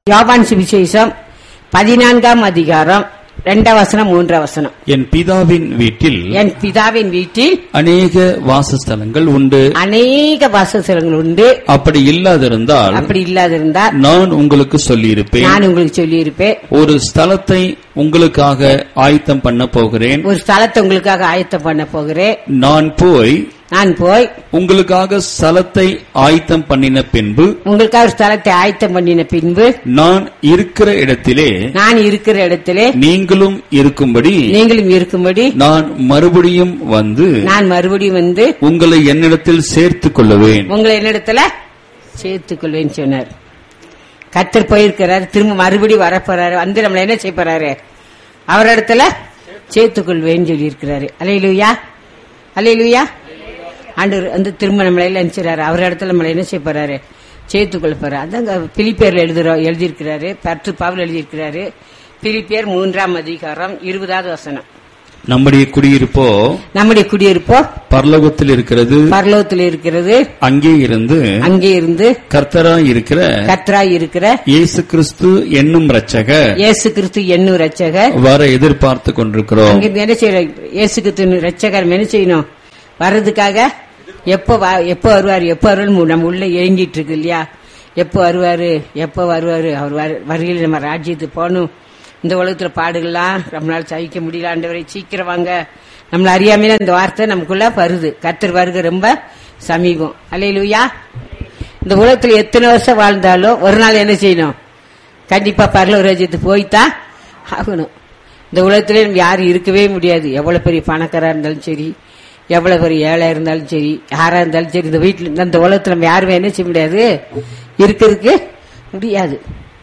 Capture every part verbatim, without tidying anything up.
யோவான் சுவிசேஷம் பதினான்காம் அதிகாரம் இரண்டாம் வசனம் மூன்றாம் வசனம். என் பிதாவின் வீட்டில் என் பிதாவின் வீட்டில் அநேக வாசஸ்தலங்கள் உண்டு. அநேக வாசஸ்தலங்கள் உண்டு. அப்படி இல்லாதிருந்தால் அப்படி இல்லாதிருந்தால் நான் உங்களுக்கு சொல்லியிருப்பேன். நான் உங்களுக்கு சொல்லியிருப்பேன். ஒரு ஸ்தலத்தை உங்களுக்காக ஆயத்தம் பண்ண போகிறேன். ஒரு ஸ்தலத்தை உங்களுக்காக ஆயத்தம் பண்ண போகிறேன். நான் போய் நான் போய் உங்களுக்காக ஸ்தலத்தை ஆயத்தம் பண்ணின பின்பு உங்களுக்காக ஸ்தலத்தை ஆயத்தம் பண்ணின பின்பு நான் இருக்கிற இடத்திலே நான் இருக்கிற இடத்திலே நீங்களும் இருக்கும்படி நீங்களும் இருக்கும்படி நான் மறுபடியும் வந்து நான் மறுபடியும் வந்து உங்களை என்னிடத்தில் சேர்த்துக் கொள்ளுவேன். உங்களை என்னிடத்துல சேர்த்துக் கொள்வேன்னு சொன்னார். கர்த்தர் போயிருக்கிறார், திரும்ப மறுபடியும் வரப்போறாரு, வந்து நம்மள என்ன செய்ய போறாரு, அவர் இடத்துல சேர்த்துக் கொள்வேன்னு சொல்லி இருக்கிறாரு. அல்லேலூயா, அல்லேலூயா. ஆண்டவர் வந்து திரும்ப நம்மள எல்லாம் நினைச்சாரு, அவர் இடத்துல நம்மள என்ன செய்ய போறாரு, சேர்த்துக்கொள்ள போறாரு. அதாங்க பிலிப்பியர்ல எழுதுறோம் எழுதியிருக்கிறாரு, பத்து பவுல் எழுதியிருக்கிறாரு. பிலிப்பியர் மூன்றாம் அதிகாரம் இருபதாவது வசனம். நம்முடைய குடியிருப்போ நம்முடைய குடியிருப்போ பரலோகத்தில் இருக்கிறது, பரலோகத்தில் இருக்கிறது. அங்கே இருந்து அங்கே இருந்து கர்த்தராய் இருக்கிற கர்த்தராய் இருக்கிற இயேசு கிறிஸ்து என்னும் இரட்சகர் இயேசு கிறிஸ்து என்னும் இரட்சகர் வர எதிர்பார்த்து கொண்டிருக்கிறோம். அங்க என்ன செய்யறோம், இயேசு கிறிஸ்து இரட்சகர் என்ன செய்யணும், வர்றதுக்காக எப்ப எப்ப வருவாரு எப்ப வருவாரு நம்ம உள்ள ஏங்கிட்டு இருக்கு இல்லையா, எப்ப வருவாரு எப்ப வருவாரு, அவர் வருகையில் நம்ம ராஜ்யத்துக்கு போகணும். இந்த உலகத்துல பாடுகள்லாம் நம்மளால சகிக்க முடியல, ஆண்டவரை சீக்கிரம் வாங்க. நம்மள அறியாமையில இந்த வார்த்தை நமக்குள்ள வருது. கர்த்தர் வருகை ரொம்ப சமீபம். அல்லேலூயா. இந்த உலகத்துல எத்தனை வருஷம் வாழ்ந்தாலும் ஒரு நாள் என்ன செய்யணும், கண்டிப்பா பரலோக ராஜ்யத்துக்கு போய்தான் ஆகணும். இந்த உலகத்திலே நம்ம யாரும் இருக்கவே முடியாது. எவ்வளவு பெரிய பணக்காரா இருந்தாலும் சரி, எவ்வளவு பெரிய ஏழை இருந்தாலும் சரி, யாரா இருந்தாலும் சரி, இந்த வீட்டுல இந்த உலகத்துல நம்ம யாருமே என்ன செய்ய முடியாது, இருக்கிறதுக்கு முடியாது.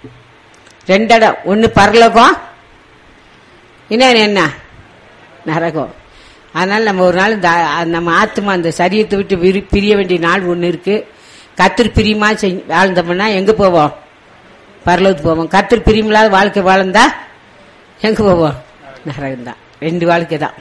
ரெண்டு இடம், ஒன்னு பரலோகம், இன்னொன்னு என்ன, நரகம். அதனால நம்ம ஒரு நாள் நம்ம ஆத்மா அந்த சரீரத்தை விட்டு பிரிய வேண்டிய நாள் ஒண்ணு இருக்கு. கர்த்தர் பிரியமா வாழ்ந்தோம்னா எங்க போவோம், பரலோகத்துக்கு போவோம். கர்த்தர் பிரியமில்லாத வாழ்க்கை வாழ்ந்தா எங்க போவோம், நரகம் தான். ரெண்டு வாழ்க்கை தான்.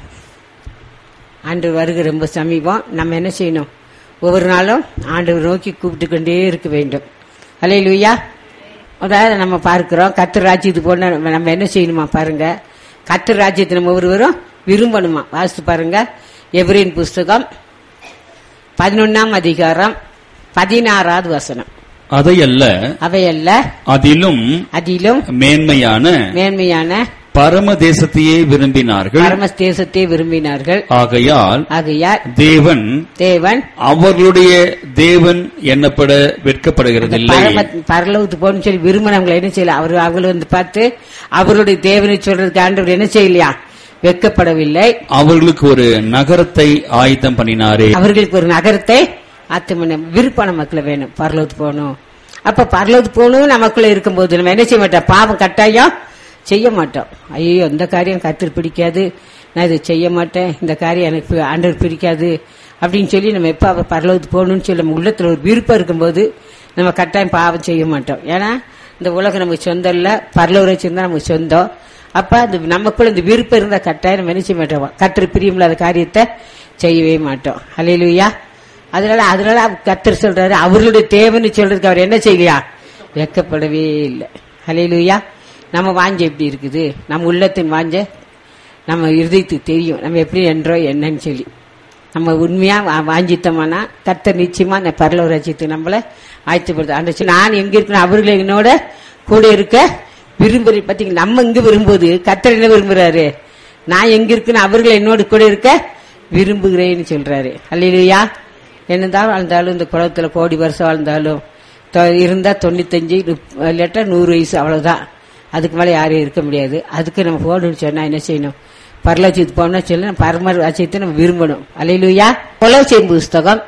ஆண்டவர் வருகை ரொம்ப சமீபம். நம்ம என்ன செய்யணும், ஒவ்வொரு நாளும் ஆண்டவர் நோக்கி கூப்பிட்டு கொண்டே இருக்க வேண்டும். அல்லேலூயா. அதாவது நம்ம பார்க்கிறோம், கர்த்தர் ராஜ்யத்துக்கு போனா நம்ம என்ன செய்யணுமா பாருங்க, கர்த்தர் ராஜ்யத்தை நம்ம ஒருவரும் விரும்பணுமா. வாசித்து பாருங்க, எபிரேயர் புஸ்தகம் பதினொன்னாம் அதிகாரம் பதினாறாவது வசனம். அதையல்ல அவையல்ல அதிலும் அதிலும் மேன்மையான மேன்மையான பரம தேசத்தையே விரும்பினார்கள். பரம தேசத்தை விரும்பினார்கள். ஆகையால் ஆகையால் தேவன் தேவன் அவர்களுடைய தேவன் எண்ணப்பட வெட்கப்படுகிறதில்லை. பரலோகத்துக்கு போகணும்னு சொல்லி விரும்பினவங்களை என்ன செய்யல, அவர் அவங்களை வந்து பார்த்து அவருடைய தேவனை சொல்றதுக்கு ஆண்டவர் என்ன செய்யலையா, வெட்கப்படவில்லை. அவர்களுக்கு ஒரு நகரத்தை ஆயத்தம் பண்ணினாரே. அவர்களுக்கு ஒரு நகரத்தை ஆயத்தம் விருப்பான மக்களை வேணும், பரலோகத்துக்கு போகணும். அப்ப பரலோகத்துக்கு போகணும் நமக்குள்ள இருக்கும் போது நம்ம என்ன செய்ய மாட்டோம், பாவம் கட்டாயம் செய்ய மாட்டோம். ஐயோ இந்த காரியம் கர்த்தர் பிடிக்காது, நான் இதை செய்ய மாட்டேன், இந்த காரியம் எனக்கு ஆண்டவர் பிடிக்காது அப்படின்னு சொல்லி நம்ம எப்ப அவர் பரலோகத்துக்கு போகணும்னு சொல்லி நம்ம உள்ளத்துல ஒரு விருப்பம் இருக்கும்போது நம்ம கட்டாயம் பாவம் செய்ய மாட்டோம். ஏன்னா இந்த உலகம் நமக்கு சொந்தம் இல்ல, பரலோக ராஜ்யம் தான் நமக்கு சொந்தம். அப்ப அந்த நமக்குள்ள இந்த விருப்பம் இருந்தா கட்டாயம் நம்ம என்ன செய்ய மாட்டோம், கர்த்தர் பிரியமில்லாத காரியத்தை செய்யவே மாட்டோம். அல்லேலூயா. அதனால அதனால கர்த்தர் சொல்றாரு, அவர்களுடைய தேவன்னு சொல்றதுக்கு அவர் என்ன செய்யலையா, வெட்கப்படவே இல்லை. அல்லேலூயா. நம்ம வாஞ்ச எப்படி இருக்குது, நம்ம உள்ளத்தின் வாஞ்ச நம்ம இருதயத்துக்கு தெரியும், நம்ம எப்படி என்றோ என்னன்னு சொல்லி. நம்ம உண்மையா வாஞ்சித்தோம்னா கர்த்தர் நிச்சயமா அந்த பரலோக ராஜ்யத்துக்கு நம்மள ஆயத்தப்படுத்த. அந்த நான் எங்க இருக்கணும், அவர்கள் என்னோட கூட இருக்க விரும்புறேன். பாத்தீங்க, நம்ம இங்க விரும்புவது கர்த்தர் என்ன விரும்புறாரு, நான் எங்க இருக்குன்னு அவர்கள் என்னோட கூட இருக்க விரும்புகிறேன்னு சொல்றாரு. அல்லேலூயா. என்னதான் வாழ்ந்தாலும் இந்த குளத்துல கோடி வருஷம் வாழ்ந்தாலும் இருந்தா தொண்ணூத்தஞ்சு இல்லாட்டா நூறு வயசு அவ்வளவுதான், அதுக்கு மேல யாரும் இருக்க முடியாது. அதுக்கு நம்ம போகணும்னு சொன்னா என்ன செய்யணும், பரலோகத்துக்கு போகணும்னு சொல்லி பரம ராஜ்யத்தை நம்ம விரும்பணும். அல்லேலூயா. கொலோசியர் புஸ்தகம்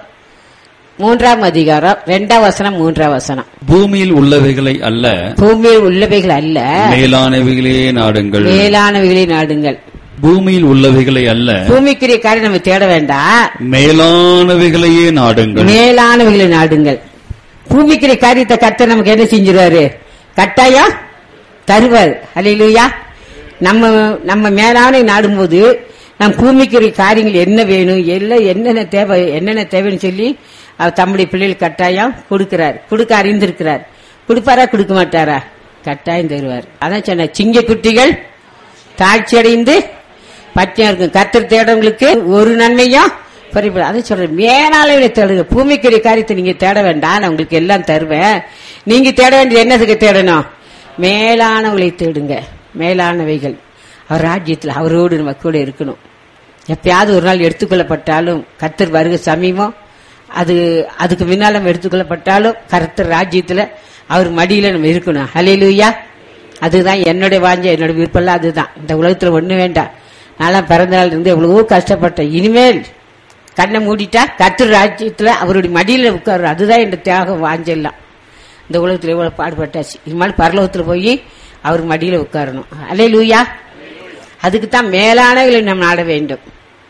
மூன்றாம் அதிகாரம் இரண்டாம் வசனம் மூன்றாம் வசனம். பூமியில் உள்ளவைகளை அல்ல, பூமியில் உள்ளவைகள் அல்ல, மேலானவைகளே நாடுங்கள். மேலானவைகளே நாடுங்கள். பூமியில் உள்ளவைகளை அல்ல, பூமிக்குரிய காரியம் நம்ம தேட வேண்டாம், மேலானவைகளையே நாடுங்கள். மேலானவைகளை நாடுங்கள். பூமிக்குரிய காரியத்தை கர்த்தர் நமக்கு என்ன செஞ்சிருவாரு, கட்டாயம் தருவார். அல்லேலூயா. நம்ம நம்ம மேலான நாடும்போது நம் பூமிக்குரிய காரியங்கள் என்ன வேணும், எல்லாம் என்னென்ன தேவை என்னென்ன தேவைன்னு சொல்லி அவர் தம்முடைய பிள்ளைகள் கட்டாயம் கொடுக்கிறார், கொடுக்க அறிந்திருக்கிறார். கொடுப்பாரா கொடுக்க மாட்டாரா? கட்டாயம் தருவார். அதான் சொன்ன சிங்க குட்டிகள் தாழ்ச்சி அடைந்து பச்சையா இருக்கும். கர்த்தர் தேடவங்களுக்கு ஒரு நன்மையும் பறிப்படும். அதை சொல்றேன், மேலாளர்களை தேடுங்க. பூமிக்குரிய காரியத்தை நீங்க தேட வேண்டாம், நான் உங்களுக்கு எல்லாம் தருவேன். நீங்க தேட வேண்டியது என்னதுக்கு தேடணும்? மேலானவங்களை தேடுங்க. மேலானவைகள் அவர் ராஜ்யத்தில் அவரோடு நம்ம கூட இருக்கணும். எப்பயாவது ஒரு நாள் எடுத்துக்கொள்ளப்பட்டாலும் கர்த்தர் வருக சமீபம், அது அதுக்கு முன்னால நம்ம எடுத்துக்கொள்ளப்பட்டாலும் கர்த்தர் ராஜ்யத்துல அவர் மடியில நம்ம இருக்கணும். ஹல்லேலூயா. அதுதான் என்னுடைய வாஞ்சை, என்னோட விருப்பம். அதுதான் இந்த உலகத்துல ஒண்ணு வேண்டாம். நான் பிறந்த நாள் இருந்து எவ்வளவோ கஷ்டப்பட்டேன். இனிமேல் கண்ணை மூடிட்டா கர்த்தர் ராஜ்யத்துல அவருடைய மடியில உட்காரு. அதுதான் என் தியாகம் வாஞ்செல்லாம். இந்த உலகத்துல எவ்வளவு பாடுபட்டாச்சு, இனிமேல் பரலோகத்துல போய் அவர் மடியில உட்காரணும். அல்லேலூயா. அதுக்குத்தான் மேலானவர்களை நாம் நாட வேண்டும்.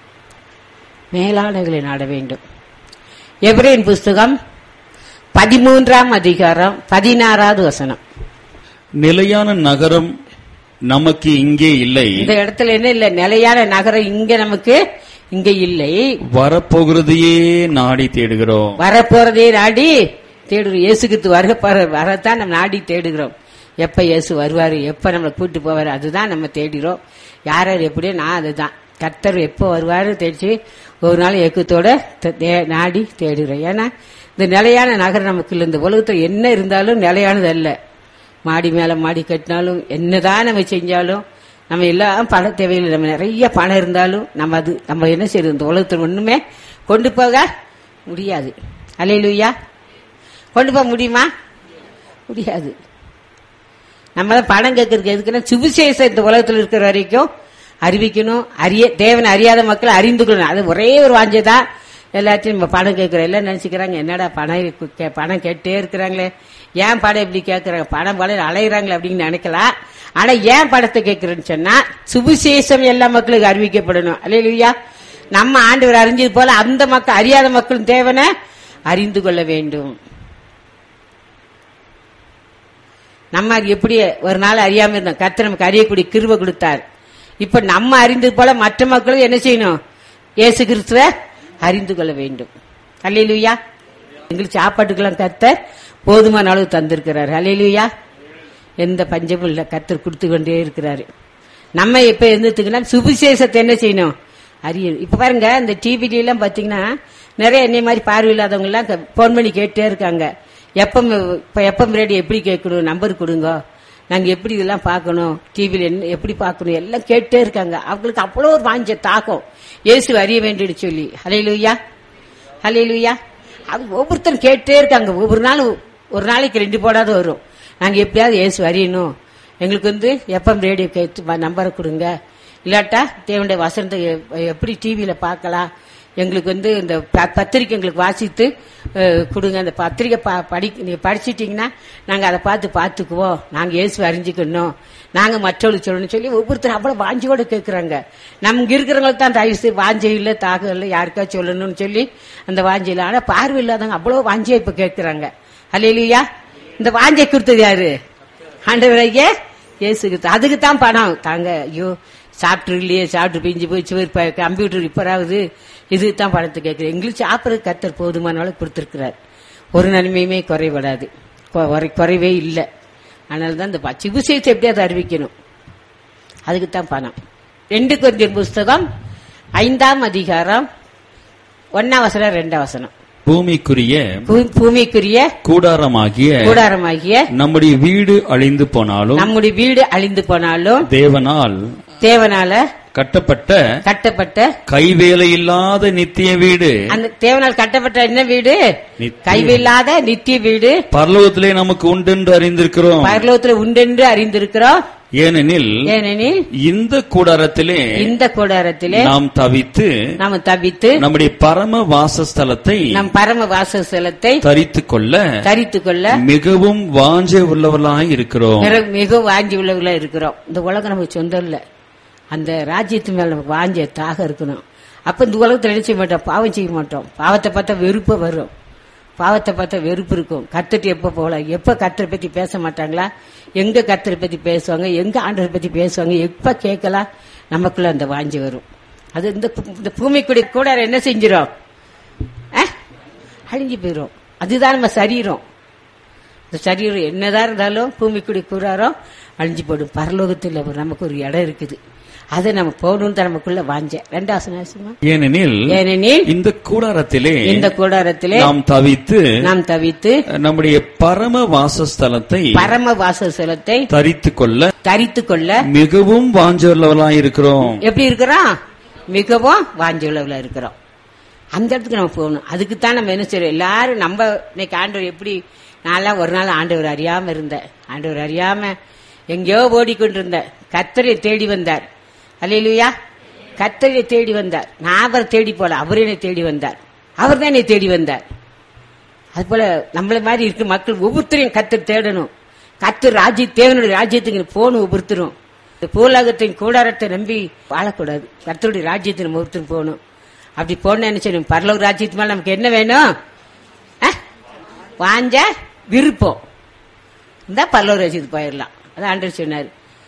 மேலானவர்களை நாட வேண்டும். எபிரேயர் புஸ்தகம் பதிமூன்றாம் அதிகாரம் பதினாறாவது வசனம். நிலையான நகரம் நமக்கு இங்கே இல்லை. இந்த இடத்துல என்ன இல்ல? நிலையான நகரம் இங்க நமக்கு இங்க இல்லை. வரப்போகிறதையே நாடி தேடுகிறோம். வரப்போறதே நாடி தேடுகிறோம். இயேசு கிறிஸ்து வருக வரத்தான் நம்ம நாடி தேடுகிறோம். எப்ப இயேசு வருவாரு, எப்ப நம்மளை கூட்டு போவாரு, அதுதான் நம்ம தேடுகிறோம். யார் யார் எப்படியோ நான் அதுதான். கர்த்தர் எப்போ வருவாரு தேடிச்சு ஒரு நாள் ஏக்கத்தோட நாடி தேடுகிறோம். ஏன்னா இந்த நிலையான நகரம் நமக்கு இல்லை. இந்த உலகத்துல என்ன இருந்தாலும் நிலையானது அல்ல. மாடி மேல மாடி கட்டினாலும் என்னதான் நம்ம செஞ்சாலும் நம்ம எல்லாம் பண தேவையில்லை. நம்ம நிறைய பணம் இருந்தாலும் நம்ம அது நம்ம என்ன செய்யறது? இந்த உலகத்தில் ஒண்ணுமே கொண்டு போக முடியாது. அல்லேலூயா. கொண்டு போக முடியுமா? முடியாது. நம்ம தான் பணம் கேட்கறதுக்கு எதுக்குன்னா சுவிசேஷம் இந்த உலகத்தில் இருக்கிற வரைக்கும் அறிவிக்கணும். அறிய தேவனை அறியாத மக்களை அறிந்து கொள்ளணும். அது ஒரே ஒரு வாஞ்சைதான். எல்லாத்தையும் நம்ம பணம் கேட்கிறோம். எல்லாம் நினைச்சுக்கிறாங்க, என்னடா பணம் பணம் கேட்டே இருக்கிறாங்களே, ஏன் படம் இப்படி கேட்கறாங்க, பணம் படம் அலையிறாங்களே அப்படின்னு நினைக்கலாம். ஆனா ஏன் படத்தை கேட்கிறேன்னு சொன்னா சுவிசேஷம் எல்லா மக்களுக்கு அறிவிக்கப்படணும். அல்லேலூயா. நம்ம ஆண்டவர் அறிஞ்சது போல அந்த மக்கள் அறியாத மக்களும் தேவனை அறிந்து கொள்ள வேண்டும். நம்ம எப்படி ஒரு நாள் அறியாம இருந்தோம், கர்த்தர் நமக்கு அறியக்கூடிய கிருபை கொடுத்தார். இப்ப நம்ம அறிந்தது போல மற்ற மக்களும் என்ன செய்யணும்? இயேசு கிறிஸ்துவை அறிந்து கொள்ள வேண்டும். அல்லேலூயா. எங்களுக்கு சாப்பாட்டுக்கெல்லாம் கர்த்தர் போதுமான அளவு தந்திருக்கிறார். அல்லேலூயா. எந்த பஞ்சமும் இல்ல, கர்த்தர் கொடுத்து கொண்டே இருக்கிறாரு. நம்ம இப்ப இருந்துட்டுங்கன்னா சுவிசேஷத்தை என்ன செய்யணும்? அறியணும். இப்ப பாருங்க, இந்த டிவில எல்லாம் பாத்தீங்கன்னா நிறைய என்னை மாதிரி பார்வையில்லாதவங்க எல்லாம் போன் பண்ணி கேட்டே இருக்காங்க. எப்பம் இப்ப எப்பம் ரேடியோ எப்படி கேட்கணும், நம்பர் கொடுங்க, நாங்க எப்படி இதெல்லாம் பார்க்கணும், டிவில என்ன எப்படி பார்க்கணும் எல்லாம் கேட்டே இருக்காங்க. அவங்களுக்கு அவ்வளவு ஒரு வாஞ்ச தாக்கம் இயேசு அறிய வேண்டியது சொல்லி. ஹல்லேலூயா. ஹல்லேலூயா. அது ஒவ்வொருத்தரும் கேட்டே இருக்காங்க. ஒவ்வொரு நாள் ஒரு நாளைக்கு ரெண்டு போடாத வரும். நாங்க எப்படியாவது இயேசு அறியணும், எங்களுக்கு வந்து எப்பம் ரேடியோ கேட்டு நம்பரை கொடுங்க, இல்லாட்டா தேவனுடைய வசனத்தை எப்படி டிவியில பார்க்கலாம், எங்களுக்கு வந்து இந்த பத்திரிக்கை எங்களுக்கு வாசித்து கொடுங்க, அந்த பத்திரிக்கை படி நீங்க படிச்சிட்டீங்கன்னா நாங்க அதை பார்த்து பார்த்துக்குவோம், நாங்க இயேசு அறிஞ்சுக்கணும், நாங்க மற்றவங்களுக்கு சொல்லணும்னு சொல்லி ஒவ்வொருத்தரும் அவ்வளவு வாஞ்சியோட கேட்கறாங்க. நமக்கு இருக்கிறவங்களுக்கு தான் தயவு செய்து வாஞ்சை இல்லை, தாகம் இல்லை, யாருக்கா சொல்லணும்னு சொல்லி அந்த வாஞ்சை இல்லை. ஆனா பார்வை இல்லாதவங்க அவ்வளவு வாஞ்சியா இப்ப கேட்கறாங்க. அல்லேலூயா. இந்த வாஞ்சை கொடுத்தது யாரு? ஆண்டவரையே இயேசு கிறிஸ்து. அதுக்கு தான் பணம் தாங்க. ஐயோ சாப்பிட்டு இல்லையே, சாப்பிட்டு பிஞ்சு போய் கம்ப்யூட்டர் இப்பராவது இதுக்கு தான் பணத்தை கேட்கிறேன். எங்களுக்கு சாப்பிட்றது கர்த்தர் போதுமான அளவு கொடுத்திருக்கிறார். ஒரு நன்மையுமே குறைபடாது, குறைவே இல்லை. அதனால தான் இந்த சுவிசேஷத்தை எப்படியாவது அறிவிக்கணும், அதுக்கு தான் பணம். ரெண்டு கொரிந்தியர் புஸ்தகம் ஐந்தாம் அதிகாரம் ஒன்னாம் வசனம் ரெண்டாம் வசனம். பூமிக்குரிய பூமிக்குரிய கூடாரமாகிய கூடாரமாகிய நம்முடைய வீடு அழிந்து போனாலும் நம்முடைய வீடு அழிந்து போனாலும் தேவனால் தேவனால கட்டப்பட்ட கட்டப்பட்ட கைவேலை இல்லாத நித்திய வீடு. அந்த தேவனால் கட்டப்பட்ட என்ன வீடு? கைவில்லாத நித்திய வீடு பரலோகத்திலே நமக்கு உண்டென்று அறிந்திருக்கிறோம். பரலோகத்திலே உண்டென்று அறிந்திருக்கிறோம். ஏனெனில் ஏனெனில் இந்த கூடாரத்திலே இந்த கூடாரத்திலே நாம் தவித்து நாம் தவித்து நம்முடைய பரம வாசஸ்தலத்தை நம் பரம வாசஸ்தலத்தை தரித்துக் கொள்ள தரித்துக் கொள்ள மிகவும் வாஞ்சை உள்ளவர்களாக இருக்கிறோம். மிகவும் வாஞ்சி உள்ளவர்களாக இருக்கிறோம். இந்த உலகம் நமக்கு சொந்தம் இல்ல, அந்த ராஜ்யத்து மேல நமக்கு வாஞ்ச தாக இருக்கணும். அப்ப இந்த உலகத்துல என்ன செய்ய மாட்டோம்? பாவம் செய்ய மாட்டோம். பாவத்தை பார்த்தா வெறுப்பு வரும், பாவத்தை பார்த்தா வெறுப்பு இருக்கும். கர்த்தர் எப்ப போகலாம், எப்ப கர்த்தரை பத்தி பேச மாட்டாங்களா, எங்க கர்த்தரை பத்தி பேசுவாங்க, எங்க ஆண்டவரை பத்தி பேசுவாங்க, எப்ப கேட்கலாம், நமக்குள்ள அந்த வாஞ்சி வரும். அது இந்த பூமிக்குடி கூட என்ன செஞ்சிடும்? அழிஞ்சு போயிடும். அதுதான் நம்ம சரீரம். இந்த சரீரம் என்னதான் இருந்தாலும் பூமிக்குடி கூறாரோ அழிஞ்சு போடும். பரலோகத்தில் நமக்கு ஒரு இடம் இருக்குது, அதை நம்ம போகணும் தான் நமக்குள்ள வாஞ்ச. ரெண்டாவது ஏனெனில் ஏனெனில் இந்த கூடாரத்திலே இந்த கூடாரத்திலே நாம் தவித்து நாம் தவித்து நம்முடைய பரம வாசஸ்தலத்தை பரம வாசஸ்தலத்தை தரித்து கொள்ள தரித்து கொள்ள மிகவும் வாஞ்சவர்களாய் இருக்கிறோம். எப்படி இருக்கிறோம்? மிகவும் வாஞ்சவர்களா இருக்கிறோம். அந்த இடத்துக்கு நம்ம போகணும். அதுக்குத்தான் நம்ம என்ன செய்யறோம்? எல்லாரும் நம்ம இன்னைக்கு ஆண்டவர் எப்படி, நான்லாம் ஒரு நாள் ஆண்டவர் அறியாம இருந்தேன். ஆண்டவர் அறியாம எங்கேயோ ஓடிக்கொண்டிருந்தேன். கர்த்தரை தேடி வந்தார். அல்லேலூயா. கர்த்தரை தேடி வந்தார். நான் அவரை தேடி போல, அவர் என்னை தேடி வந்தார். அவர் தான் என்னை தேடி வந்தார். அது போல நம்மள மாதிரி இருக்க மக்கள் ஒவ்வொருத்தரையும் கர்த்தர் தேடணும். கர்த்தர் ராஜ்ய தேவனுடைய ராஜ்யத்துக்கு போகணும். ஒவ்வொருத்தரும் பூலகத்தின் கூடாரத்தை நம்பி வாழக்கூடாது. கர்த்தருடைய ராஜ்யத்தை நம்ம ஒவ்வொருத்தரும் போகணும். அப்படி போன என்ன செய்யணும்? பரலோக ராஜ்யத்து மேல நமக்கு என்ன வேணும்? வாஞ்ச விருப்பம் இந்த பரலோக ராஜ்யத்துக்கு போயிடலாம். அதான் ஆண்டவர் சொன்னார்.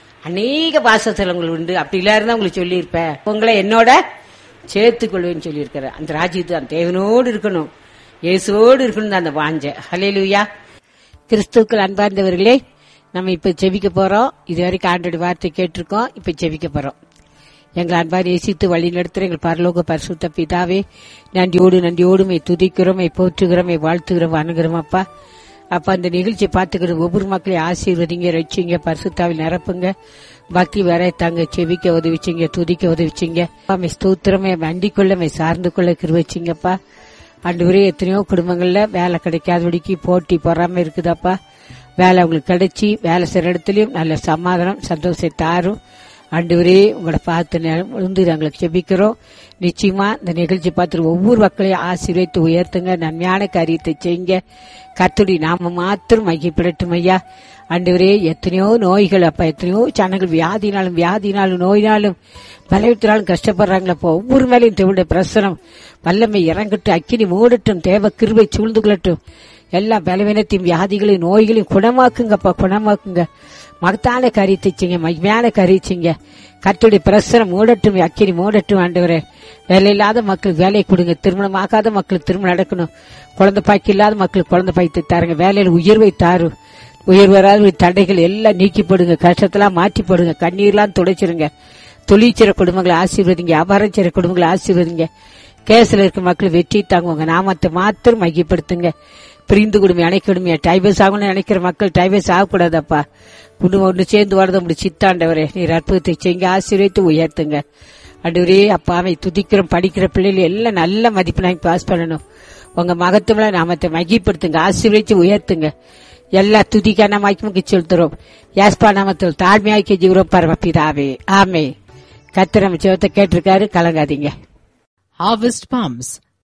அநேக வாசஸ்தலங்கள் உண்டு, அப்படி இல்லாருந்தா உங்களுக்கு சொல்லியிருப்பேன், உங்களை என்னோட சேர்த்துக் கொள்வேன்னு சொல்லியிருக்கிற. அந்த ராஜ்யத்து அந்த தேவனோடு இருக்கணும், இயேசுவோடு இருக்கணும் அந்த வாஞ்ச. ஹல்லேலூயா. கிறிஸ்துக்கள் அன்பார்ந்தவர்களே, நம்ம இப்ப ஜெபிக்க போறோம். இதுவரைக்கும் ஆண்டோட வார்த்தை கேட்டிருக்கோம். இப்ப ஜெபிக்க போறோம். எங்கள் அன்பார் இயேசுத்து வழி நடத்துற எங்கள் பரலோக பரிசுத்த பிதாவே, நன்றியோடு நன்றியோடு மை துதிக்கிறோம், மை போற்றுகிறோம், மை வாழ்த்துகிறோம், வணங்குறோம். அப்பா அப்ப அந்த நிகழ்ச்சியை பார்த்துக்கிற ஒவ்வொரு மக்களையும் ஆசீர்வதிங்க, ரட்சிங்க, பரிசுத்தாவில் நிரப்புங்க, பக்தி வர தாங்க, செவிக்க உதவிச்சிங்க, துதிக்க உதவிச்சிங்க. மை ஸ்தோத்திரமே அண்டிக் கொள்ள, மை சார்ந்து கொள்ள கிருபைச்சிங்கப்பா. ஆண்டவரே, எத்தனையோ குடும்பங்கள்ல வேலை கிடைக்காதபடிக்கு போட்டி பொறாம இருக்குதாப்பா. வேலை அவங்களுக்கு கிடைச்சி வேலை செய்யற இடத்துலயும் நல்ல சமாதானம் சந்தோஷத்தை தாரும். ஆண்டவரே, உங்களை பார்த்து விழுந்து எங்களுக்கு ஜெபிக்கிறோம். நிச்சயமா இந்த நிகழ்ச்சி பார்த்து ஒவ்வொரு மக்களையும் ஆசீர்வதித்து உயர்த்துங்க, நன்மையான காரியத்தை செய்யுங்க. கர்த்தருடைய நாம மாத்திரம் மகிமைப்படட்டும் ஐயா. ஆண்டவரே, எத்தனையோ நோய்கள் அப்பா, எத்தனையோ ஜனங்கள் வியாதினாலும் வியாதினாலும் நோயினாலும் பலவீனத்தினாலும் கஷ்டப்படுறாங்களப்போ, ஒவ்வொரு மேலையும் தேவனுடைய பிரசனம் வல்லமை இறங்கட்டும், அக்கினி மூடட்டும், தேவ கிருபை சூழ்ந்து கொள்ளட்டும். எல்லா பலவீனத்தையும் வியாதிகளையும் நோய்களையும் குணமாக்குங்கப்பா, குணமாக்குங்க. மகத்தான காரியத்தை செய்யுங்க, மகிமையான காரியச்சிங்க. கர்த்தருடைய பிரசனம் மூடட்டும், அக்கினி மூடட்டும். ஆண்டவரே, வேலை இல்லாத மக்களுக்கு வேலையை கொடுங்க, திருமணம் ஆகாத மக்களுக்கு திருமணம் நடக்கணும், குழந்தை பாய்க்கு இல்லாத மக்களுக்கு குழந்தை பாய்த்து தாருங்க, வேலையில் உயர்வை தாரு, உயர்வராத தடைகள் எல்லாம் நீக்கிப்படுங்க, கஷ்டத்தெல்லாம் மாற்றிப்படுங்க, கண்ணீர்லாம் துடைச்சிருங்க. தொழிற்சிற குடும்பங்களை ஆசீர்வதிங்க, வியாபாரம் செய்ற குடும்பங்களை ஆசீர்வதிங்க. கேஸ்ல இருக்க மக்கள் வெற்றி தாங்குவாங்க, நாமத்தை மாத்திரம் மையப்படுத்துங்க. பிரிந்து குடும்பம் அணைக்கணுமே, டைவர்ஸ் ஆகணும்னு நினைக்கிற மக்கள் டைவர்ஸ் ஆகக்கூடாதப்பா. குடும்பம் ஒன்று சேர்ந்து வாழ்ந்த உங்களுடைய சித்தாண்டவரே, நீர் அற்புதத்தை செய்யுங்க, ஆசீர்வதித்து உயர்த்துங்க. ஆண்டவரே, அப்பாவை துதிக்கிறோம், படிக்கிற பிள்ளைகள் எல்லாம் நல்ல மதிப்பு நாங்க பாஸ் பண்ணணும். உங்க மகத்துவ நாமத்தை மகிப்படுத்துங்க, ஆசீர்வதித்து உயர்த்துங்க. எல்லா துதிக்கான மகிமைக்கு செலுத்துறோம். யாஸ்பா நாமத்தில் தாழ்மையாக்கி ஜீவரம் பரமபிதாவே, ஆமே. கர்த்தர் நம்ம ஜெபத்தை கேட்டிருக்காரு, கலங்காதீங்க. Harvest Palms.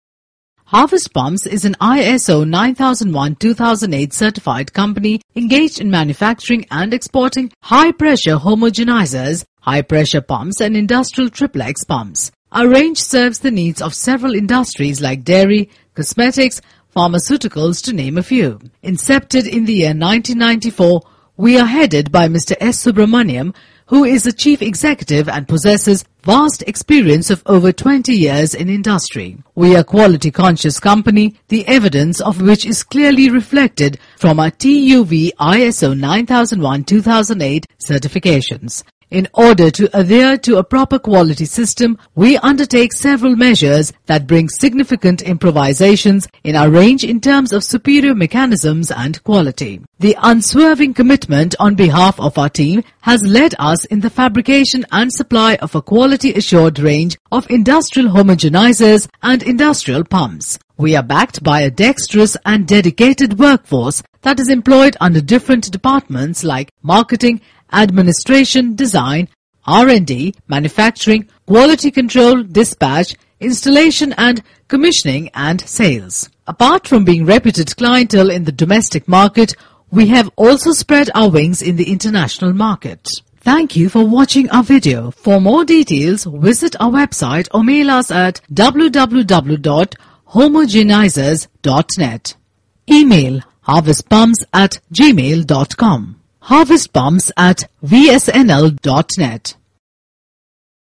Harvest Palms is an I S O nine thousand one two thousand eight certified company engaged in manufacturing and exporting high-pressure homogenizers, high-pressure pumps and industrial triplex pumps. Our range serves the needs of several industries like dairy, cosmetics, pharmaceuticals to name a few. Incepted in the year nineteen ninety-four, we are headed by Mister S. Subramaniam, who is the chief executive and possesses vast experience of over twenty years in industry. We are a quality-conscious company, the evidence of which is clearly reflected from our T U V I S O nine thousand one two thousand eight certifications. In order to adhere to a proper quality system, we undertake several measures that bring significant improvisations in our range in terms of superior mechanisms and quality. The unswerving commitment on behalf of our team has led us in the fabrication and supply of a quality-assured range of industrial homogenizers and industrial pumps. We are backed by a dexterous and dedicated workforce that is employed under different departments like marketing, administration, design, R and D, manufacturing, quality control, dispatch, installation and commissioning and sales. Apart from being reputed clientele in the domestic market, we have also spread our wings in the international market. Thank you for watching our video. For more details, visit our website or mail us at w w w dot homogenizers dot net. Email harvestpumps at gmail dot com. harvestpumps at v s n l dot net.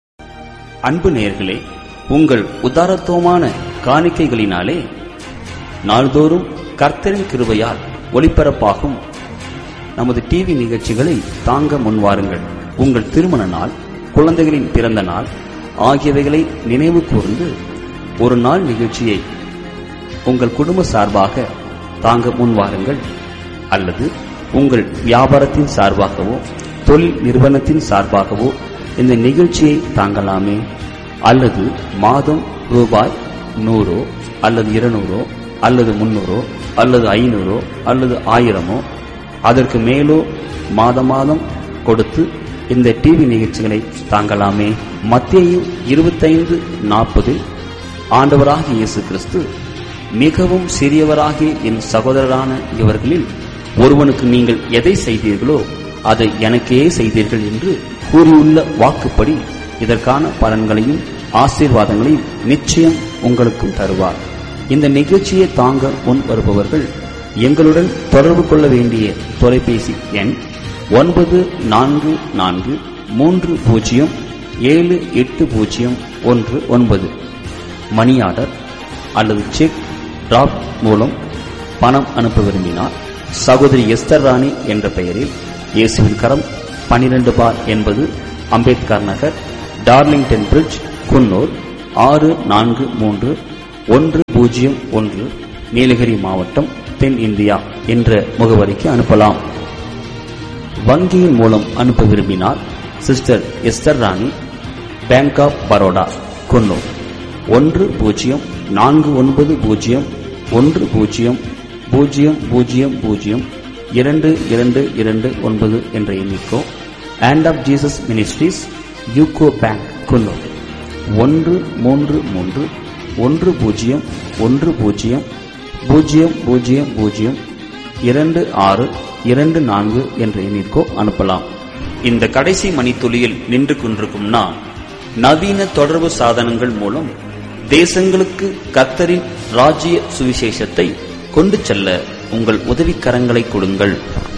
அன்பு நேயர்களே, உங்கள் உதாரத்துவமான காணிக்கைகளினாலே நாள்தோறும் கர்த்தரின் கிருபையால் ஒளிபரப்பாகும் நமது TV நிகழ்ச்சிகளை தாங்க முன்வாருங்கள். உங்கள் திருமண நாள், குழந்தைகளின் பிறந்த நாள் ஆகியவைகளை நினைவு கூர்ந்து ஒரு நாள் நிகழ்ச்சியை உங்கள் குடும்ப சார்பாக தாங்க முன்வாருங்கள். அல்லது உங்கள் வியாபாரத்தின் சார்பாகவோ தொழில் நிறுவனத்தின் சார்பாகவோ இந்த நிகழ்ச்சியை தாங்கலாமே. அல்லது மாதம் ரூபாய் நூறோ அல்லது இருநூறோ அல்லது முன்னூறோ அல்லது ஐநூறோ அல்லது ஆயிரமோ அதற்கு மேலோ மாதம் மாதம் கொடுத்து இந்த டிவி நிகழ்ச்சிகளை தாங்கலாமே. மத்தேயு இருபத்தைந்து நாற்பது ஆண்டவராகிய இயேசு கிறிஸ்து, மிகவும் சிறியவராகிய என் சகோதரரான இவர்களில் ஒருவனுக்கு நீங்கள் எதை செய்தீர்களோ அதை எனக்கே செய்தீர்கள் என்று கூறியுள்ள வாக்குப்படி இதற்கான பலன்களையும் ஆசீர்வாதங்களையும் நிச்சயம் உங்களுக்கும் தருவார். இந்த நிகழ்ச்சியை தாங்க முன் வருபவர்கள் எங்களுடன் தொடர்பு கொள்ள வேண்டிய தொலைபேசி எண் ஒன்பது நான்கு நான்கு மூன்று பூஜ்ஜியம் ஏழு எட்டு பூஜ்ஜியம் ஒன்று ஒன்பது. மணி ஆர்டர் அல்லது செக் டிராப் மூலம் பணம் அனுப்ப விரும்பினார் சகோதரி எஸ்தர் ராணி என்ற பெயரில் இயேசுவின் கரம் பனிரெண்டு பார் என்பது அம்பேத்கர் நகர், டார்லிங்டன் பிரிட்ஜ், குன்னூர் ஆறு நான்கு மூன்று ஒன்று பூஜ்ஜியம் ஒன்று, நீலகிரி மாவட்டம், தென் இந்தியா என்ற முகவரிக்கு அனுப்பலாம். வங்கியின் மூலம் அனுப்ப விரும்பினார் சிஸ்டர் எஸ்தர் ராணி, பேங்க் ஆப் பரோடா, குன்னூர் ஒன்று பூஜ்ஜியம் நான்கு ஒன்பது பூஜ்ஜியம் ஒன்று பூஜ்ஜியம் பூஜ்ஜியம் பூஜ்ஜியம் பூஜ்ஜியம் இரண்டு இரண்டு இரண்டு ஒன்பது என்ற எண்ணிக்கோ. Hand of Jesus ministries, UCO bank, Coonoor ஒன்று மூன்று மூன்று ஒன்று பூஜ்ஜியம் ஒன்று பூஜ்ஜியம் பூஜ்ஜியம் பூஜ்ஜியம் பூஜ்ஜியம் இரண்டு ஆறு இரண்டு நான்கு என்ற எண்ணிற்கோ அனுப்பலாம். இந்த கடைசி மணித்துளியில் நின்று கொண்டிருக்கும் நாம் நவீன தொடர்பு சாதனங்கள் மூலம் தேசங்களுக்கு கர்த்தரின் ராஜ்ய சுவிசேஷத்தை கொண்டு செல்ல உங்கள் உதவிக்கரங்களை கொடுங்கள்.